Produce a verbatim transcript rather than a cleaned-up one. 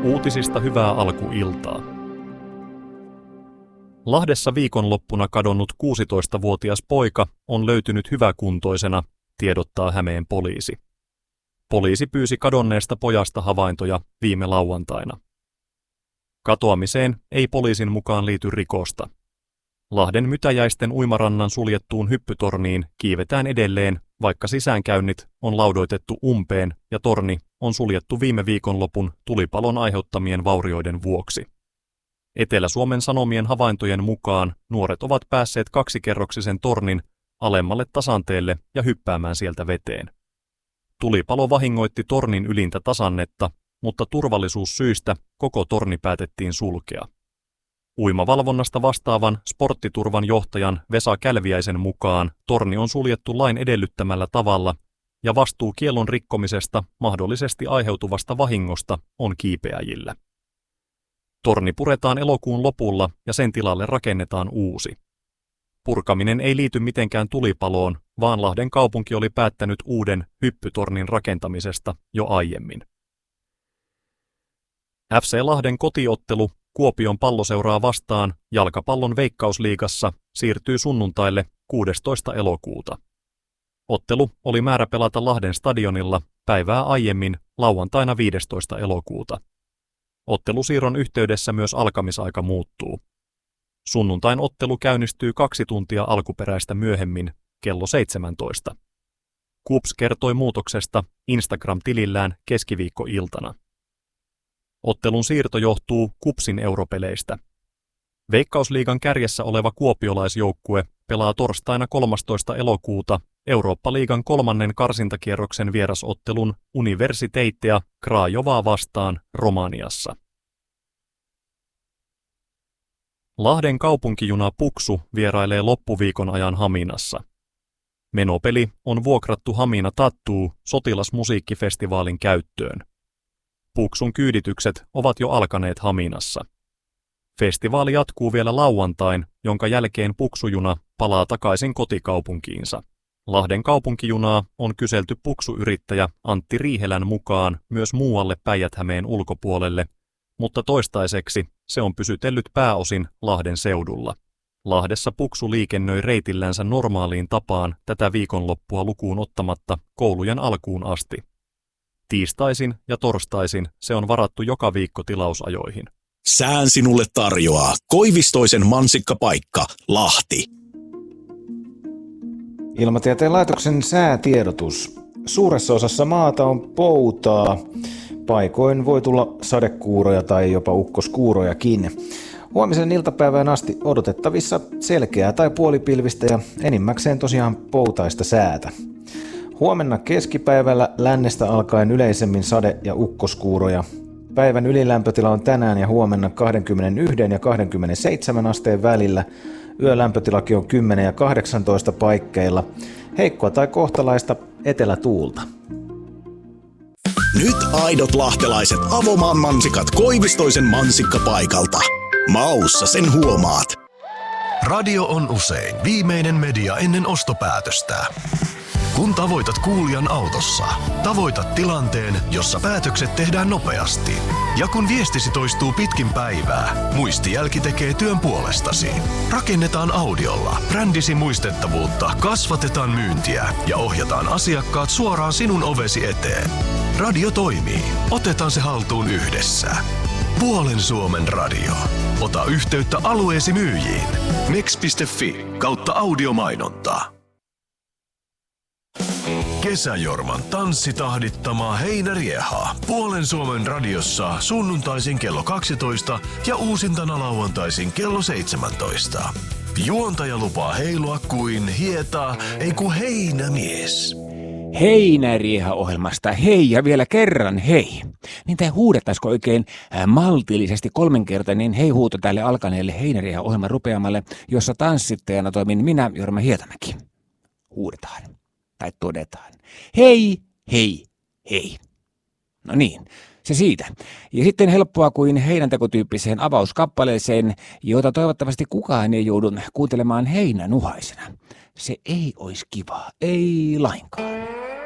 Uutisista hyvää alkuiltaa. Lahdessa viikonloppuna kadonnut kuusitoistavuotias poika on löytynyt hyväkuntoisena, tiedottaa Hämeen poliisi. Poliisi pyysi kadonneesta pojasta havaintoja viime lauantaina. Katoamiseen ei poliisin mukaan liity rikosta. Lahden Mytäjäisten uimarannan suljettuun hyppytorniin kiivetään edelleen, vaikka sisäänkäynnit on laudoitettu umpeen ja torni on suljettu viime viikonlopun tulipalon aiheuttamien vaurioiden vuoksi. Etelä-Suomen Sanomien havaintojen mukaan nuoret ovat päässeet kaksikerroksisen tornin alemmalle tasanteelle ja hyppäämään sieltä veteen. Tulipalo vahingoitti tornin ylintä tasannetta, mutta turvallisuussyistä koko torni päätettiin sulkea. Uimavalvonnasta vastaavan sporttiturvan johtajan Vesa Kälviäisen mukaan torni on suljettu lain edellyttämällä tavalla ja vastuu kiellon rikkomisesta mahdollisesti aiheutuvasta vahingosta on kiipeäjillä. Torni puretaan elokuun lopulla ja sen tilalle rakennetaan uusi. Purkaminen ei liity mitenkään tulipaloon, vaan Lahden kaupunki oli päättänyt uuden hyppytornin rakentamisesta jo aiemmin. F C Lahden kotiottelu Kuopion Palloseuraa vastaan jalkapallon Veikkausliigassa siirtyy sunnuntaille kuudestoista elokuuta. Ottelu oli määrä pelata Lahden stadionilla päivää aiemmin lauantaina viidestoista elokuuta. Ottelusiirron yhteydessä myös alkamisaika muuttuu. Sunnuntain ottelu käynnistyy kaksi tuntia alkuperäistä myöhemmin, kello seitsemäntoista. KuPS kertoi muutoksesta Instagram-tilillään keskiviikkoiltana. Ottelun siirto johtuu KuPSin europeleistä. Veikkausliigan kärjessä oleva kuopiolaisjoukkue pelaa torstaina kolmastoista elokuuta Eurooppa-liigan kolmannen karsintakierroksen vierasottelun Universiteittea Craiovaa vastaan Romaniassa. Lahden kaupunkijuna Puksu vierailee loppuviikon ajan Haminassa. Menopeli on vuokrattu Hamina Tattoo sotilasmusiikkifestivaalin käyttöön. Puksun kyyditykset ovat jo alkaneet Haminassa. Festivaali jatkuu vielä lauantain, jonka jälkeen Puksujuna palaa takaisin kotikaupunkiinsa. Lahden kaupunkijunaa on kyselty Puksu-yrittäjä Antti Riihelän mukaan myös muualle Päijät-Hämeen ulkopuolelle, mutta toistaiseksi se on pysytellyt pääosin Lahden seudulla. Lahdessa Puksu liikennöi reitillänsä normaaliin tapaan tätä viikonloppua lukuun ottamatta koulujen alkuun asti. Tiistaisin ja torstaisin se on varattu joka viikko tilausajoihin. Sään sinulle tarjoaa Koivistoisen mansikkapaikka, Lahti. Ilmatieteen laitoksen säätiedotus. Suuressa osassa maata on poutaa. Paikoin voi tulla sadekuuroja tai jopa ukkoskuurojakin. Huomisen iltapäivään asti odotettavissa selkeää tai puolipilvistä ja enimmäkseen tosiaan poutaista säätä. Huomenna keskipäivällä lännestä alkaen yleisemmin sade- ja ukkoskuuroja. Päivän ylilämpötila on tänään ja huomenna kaksikymmentäyksi ja kaksikymmentäseitsemän asteen välillä. Yölämpötilakin on kymmenen ja kahdeksantoista paikkeilla. Heikkoa tai kohtalaista etelätuulta. Nyt aidot lahtelaiset Avomaan mansikat Koivistoisen mansikkapaikalta. Maussa sen huomaat. Radio on usein viimeinen media ennen ostopäätöstä. Kun tavoitat kuulijan autossa, tavoitat tilanteen, jossa päätökset tehdään nopeasti. Ja kun viestisi toistuu pitkin päivää, muistijälki tekee työn puolestasi. Rakennetaan audiolla brändisi muistettavuutta, kasvatetaan myyntiä ja ohjataan asiakkaat suoraan sinun ovesi eteen. Radio toimii. Otetaan se haltuun yhdessä. Puolen Suomen radio. Ota yhteyttä alueesi myyjiin. Mex piste fi kautta audiomainontaa. Kesäjorman tanssitahdittamaa heinäriehaa. Puolen Suomen radiossa sunnuntaisin kello kaksitoista ja uusintana lauantaisin kello seitsemäntoista. Juontaja lupaa heilua kuin hieta, ei kun heinämies. Heinärieha-ohjelmasta hei ja vielä kerran hei. Niin tämä huudettaisiko oikein maltillisesti kolmenkertainen hei-huuto tälle alkaneelle Heinärieha-ohjelman rupeamalle, jossa tanssittajana toimin minä, Jorma Hietamäki. Huudetaan. Tai todetaan. Hei, hei, hei. No niin, se siitä. Ja sitten helppoa kuin heinäntekotyyppiseen avauskappaleeseen, jota toivottavasti kukaan ei joudu kuuntelemaan heinänuhaisena. Se ei olisi kivaa, ei lainkaan.